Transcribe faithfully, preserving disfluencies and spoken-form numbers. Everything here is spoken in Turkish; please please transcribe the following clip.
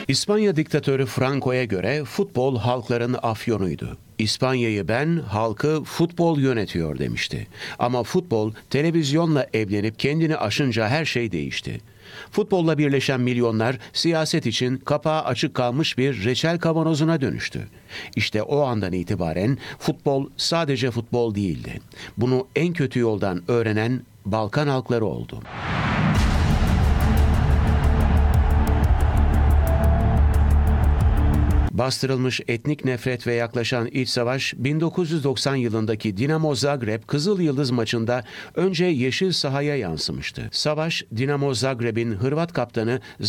İspanya diktatörü Franco'ya göre futbol halkların afyonuydu. İspanya'yı ben, halkı futbol yönetiyor demişti. Ama futbol televizyonla evlenip kendini aşınca her şey değişti. Futbolla birleşen milyonlar siyaset için kapağı açık kalmış bir reçel kavanozuna dönüştü. İşte o andan itibaren futbol sadece futbol değildi. Bunu en kötü yoldan öğrenen Balkan halkları oldu. Bastırılmış etnik nefret ve yaklaşan iç savaş bin dokuz yüz doksan yılındaki Dinamo Zagreb Kızıl Yıldız maçında önce yeşil sahaya yansımıştı. Savaş, Dinamo Zagreb'in Hırvat kaptanı